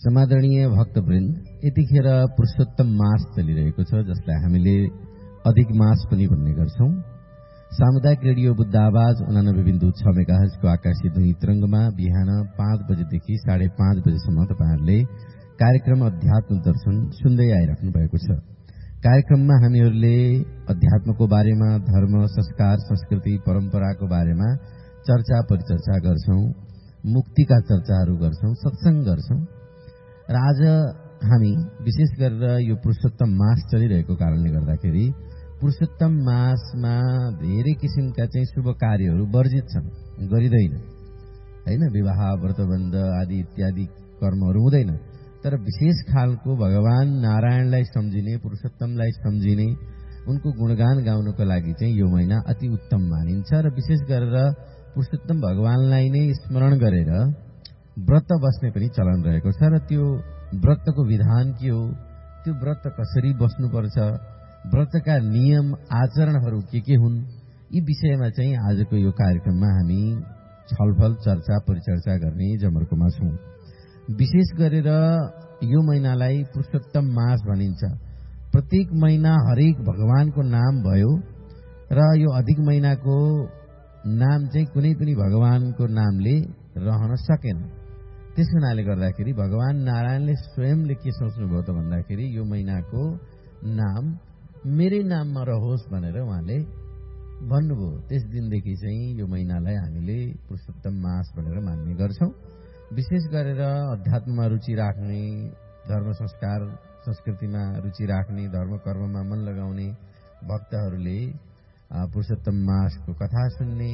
समादरणीय भक्तवृन्द, यतिखेर पुरुषोत्तम मास चलिरहेको छ, जसलाई हामीले अधिक मास पनि भन्ने गर्छौं। सामुदायिक रेडियो बुद्ध आवाज 89.6 मेगाहर्जको आकाशीय ध्वनि तरंगमा बिहान 5 बजेदेखि 5:30 बजेसम्म तपाईहरुले कार्यक्रम अध्यात्म दर्शन सुन्दै आइराख्नु भएको छ। कार्यक्रममा हामीहरूले अध्यात्मको बारेमा, धर्म, संस्कार, संस्कृति, परम्पराको बारेमा चर्चा परिचर्चा गर्छौं, मुक्तिका चर्चाहरू गर्छौं, सत्संग गर्छौं। र आज हामी विशेष गरेर यो पुरुषोत्तम मास चलिरहेको कारणले गर्दाखेरि पुरुषोत्तम मासमा धेरै किसिमका चाहिँ शुभ कार्यहरू वर्जित छन्, गरिदैन हैन। विवाह, व्रतबन्ध आदि इत्यादि कर्महरू हुँदैन। तर विशेष खालको भगवान नारायणलाई सम्झिने, पुरुषोत्तमलाई सम्झिने, उनको गुणगान गाउनको लागि चाहिँ यो महिना अति उत्तम मानिन्छ। र विशेष गरेर पुरुषोत्तम भगवानलाई नै स्मरण गरेर व्रत बस्ने पनि चलन रहेको छ। र त्यो व्रतको विधान के हो, त्यो व्रत कसरी बस्नुपर्छ, व्रतका नियम आचरणहरू के हुन्, यी विषयमा चाहिँ आजको यो कार्यक्रममा हामी छलफल, चर्चा परिचर्चा गर्ने जमर्कोमा छौं। विशेष गरेर यो महिनालाई पुरुषोत्तम मास भनिन्छ। प्रत्येक महिना हरेक भगवानको नाम भयो र यो अधिक महिनाको नाम चाहिँ कुनै पनि भगवानको नामले रहन सकेन। त्यस हुनाले गर्दाखेरि भगवान नारायणले स्वयंले के सोच्नुभयो त भन्दाखेरि यो महिनाको नाम मेरै नाममा रहोस् भनेर उहाँले भन्नुभयो। त्यस दिनदेखि चाहिँ यो महिनालाई हामीले पुरुषोत्तम मास भनेर मान्ने गर्छौं। विशेष गरेर अध्यात्ममा रुचि राख्ने, धर्म संस्कार संस्कृतिमा रुचि राख्ने, धर्म कर्ममा मन लगाउने भक्तहरूले पुरुषोत्तम मासको कथा सुन्ने,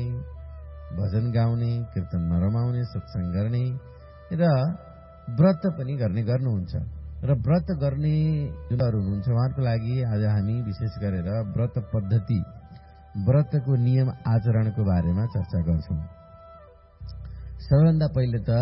भजन गाउने, कीर्तनमा रमाउने, सत्संग गर्ने र व्रत पनि गर्नुहुन्छ। र व्रत गर्ने जुनहरू हुनुहुन्छ उहाँहरूको लागि आज हामी विशेष गरेर व्रत पद्धति, व्रतको नियम आचरणको बारेमा चर्चा गर्छौं। सबैभन्दा पहिले त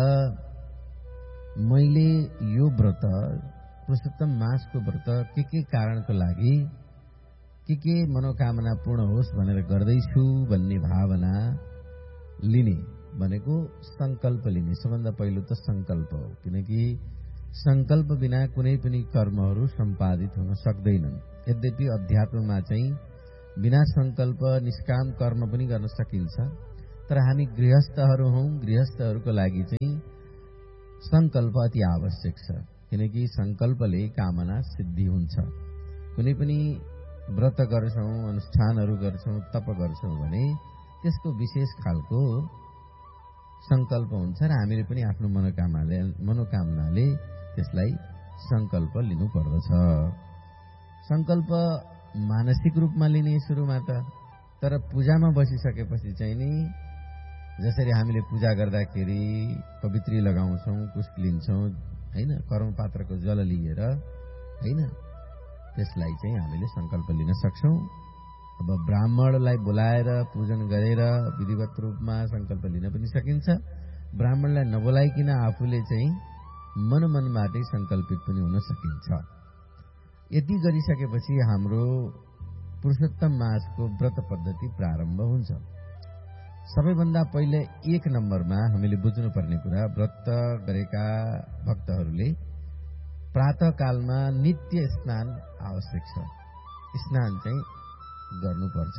मैले यो व्रत, पुरुषोत्तम मासको व्रत के कारणको लागि, के मनोकामना पूर्ण होस् भनेर गर्दैछु भन्ने भावना लिने भनेको संकल्प लिने। सबभन्दा पहिलो त संकल्प हो, किनकि संकल्प बिना कुनै पनि कर्महरू सम्पादित हुन सक्दैनन्। यद्यपि अध्यात्ममा चाहिँ बिना संकल्प निष्काम कर्म पनि गर्न सकिन्छ, तर हामी गृहस्थहरू हौं, गृहस्थहरूको लागि चाहिँ संकल्प अति आवश्यक छ, किनकि संकल्पले कामना सिद्धि हुन्छ। कुनै पनि व्रत गर्छौं, अनुष्ठानहरू गर्छौं, तप गर्छौं भने त्यसको विशेष खालको संकल्प हुन्छ र हामीले पनि आफ्नो मनोकामनाले त्यसलाई संकल्प लिनु पर्दछ। संकल्प मानसिक रूपमा लिने सुरुमा तर पूजामा बसिसकेपछि चाहिँ नि, जसरी हामीले पूजा गर्दाखेरि पवित्री लगाउँछौं, कुश लिन्छौं हैन, कर्मपात्रको जल लिएर हैन, त्यसलाई चाहिँ हामीले संकल्प लिन सक्छौं। अब ब्राह्मणलाई बोलाएर पूजन गरेर विधिवत रूपमा संकल्प लिन पनि सकिन्छ। ब्राह्मणलाई नबोलाइकिन आफूले चाहिँ मनबाटै संकल्पित पनि हुन सकिन्छ। यति गरिसकेपछि हाम्रो पुरुषोत्तम मासको व्रत पद्धति प्रारम्भ हुन्छ। सबैभन्दा पहिले 1 नम्बरमा हामीले बुझ्नुपर्ने कुरा, व्रत गरेका भक्तहरूले प्रातःकालमा नित्य स्नान आवश्यक छ। स्नान चाहिँ गर्नुपर्छ।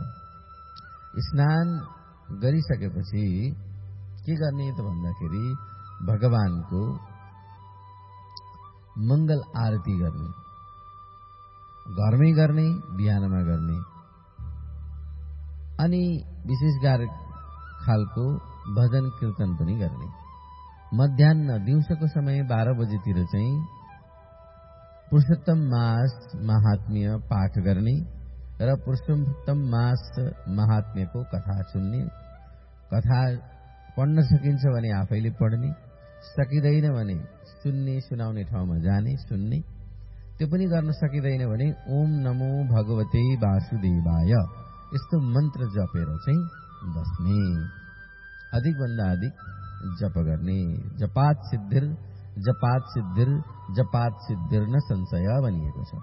स्नान गरिसकेपछि के गर्ने त भन्दाखेरि भगवानको मंगल आरती गर्ने, घरमै गर्ने, बिहानमा गर्ने, अनि विशेष खालको भजन कीर्तन पनि गर्ने। मध्याह्न दिउँसोको समय 12 बजेतिर चाहिँ पुरुषोत्तम मास महात्म्य पाठ गर्ने र पुरुषोत्तम मास महात्म्यको कथा सुन्ने। कथा पढ्न सकिन्छ भने आफैले पढ्ने, सकिँदैन भने सुनाउने ठाउँमा जाने, सुन्ने। त्यो पनि गर्न सकिँदैन भने ओम नमो भगवते वासुदेवाय यस्तो मन्त्र जपेर चाहिँ बस्ने। अधिकभन्दा अधिक जप गर्ने। जपात सिद्धिर जपात सिद्धिर जपात सिद्धिर न संशय भनिएको छ।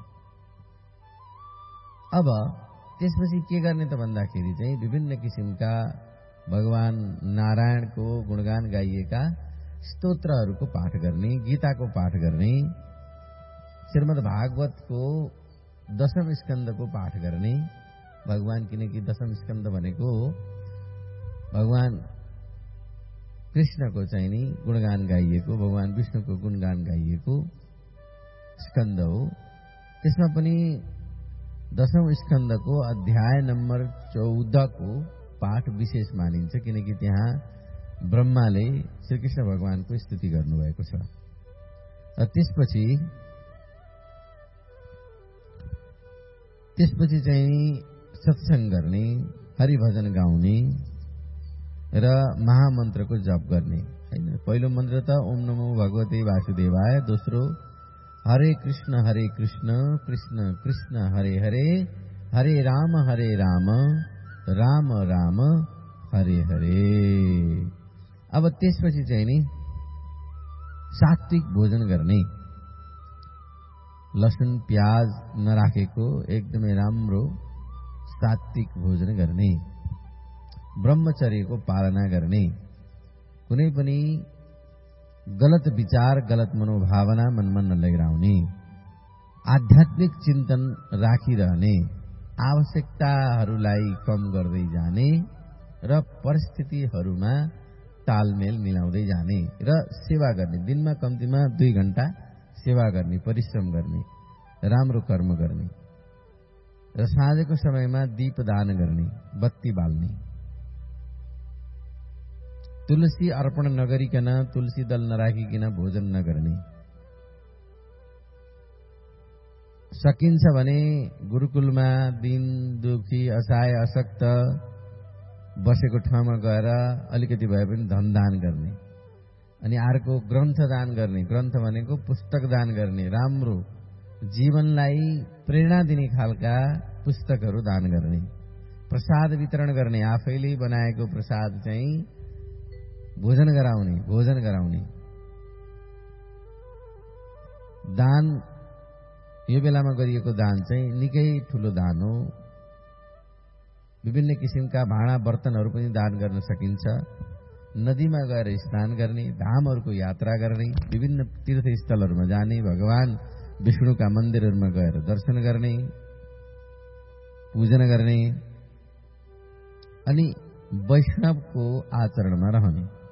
अब त्यसपछि के गर्ने त भन्दाखेरि चाहिँ विभिन्न किसिमका भगवान नारायणको गुणगान गाइएका स्तोत्रहरूको पाठ गर्ने, गीताको पाठ गर्ने, श्रीमद् भागवतको दशम स्कन्धको पाठ गर्ने। भगवान, किनकि दशम स्कन्ध भनेको भगवान कृष्णको चाहिँ नि गुणगान गाइएको, भगवान विष्णुको गुणगान गाइएको स्कन्ध हो। त्यसमा पनि दशम स्कन्धको अध्याय नम्बर 14 को पाठ विशेष मानिन्छ, किनकि त्यहाँ ब्रह्माले श्रीकृष्ण भगवानको स्तुति गर्नुभएको छ। र त्यसपछि चाहिँ सत्संग गर्ने, हरिभजन गाउने र महामन्त्रको जप गर्ने हैन। पहिलो मन्त्र त ओम नमो भगवते वासुदेवाय, दोस्रो हरे कृष्ण कृष्ण कृष्ण हरे हरे, हरे राम राम राम हरे हरे। अब त्यसपछि चाहिँ नि सात्विक भोजन गर्ने, लसुन प्याज नराखेको एकदमै राम्रो सात्विक भोजन गर्ने, ब्रह्मचर्यको पालना गर्ने, कुनै पनि गलत विचार गलत मनोभावना मनमा नलगाउने, आध्यात्मिक चिन्तन राखिरहने, आवश्यकताहरूलाई कम गर्दै जाने र परिस्थितिहरूमा तालमेल मिलाउँदै जाने र सेवा गर्ने। दिनमा कम्तीमा 2 घण्टा सेवा गर्ने, परिश्रम गर्ने, राम्रो कर्म गर्ने र साँझको समयमा दीप दान गर्ने, बत्ती बाल्ने। तुलसी अर्पण नगरिकन, तुलसी दल नराखिकन भोजन नगर्ने। सकिन्छ भने गुरुकुलमा दीन दुखी असहाय अशक्त बसेको ठाउँमा गएर अलिकति भए पनि धन दान गर्ने। अनि अर्को ग्रन्थ दान गर्ने, ग्रन्थ भनेको पुस्तक दान गर्ने, राम्रो जीवनलाई प्रेरणा दिने खालका पुस्तकहरू दान गर्ने। प्रसाद वितरण गर्ने, आफैले बनाएको प्रसाद चाहिँ भोजन गराउने। दान यो बेलामा गरिएको दान चाहिँ निकै ठूलो दान हो। विभिन्न किसिमका भाँडा बर्तनहरू पनि दान गर्न सकिन्छ। नदीमा गएर स्नान गर्ने, धामहरूको यात्रा गर्ने, विभिन्न तीर्थस्थलहरूमा जाने, भगवान विष्णुका मन्दिरहरूमा गएर दर्शन गर्ने, पूजन गर्ने अनि वैष्णवको आचरणमा रहने।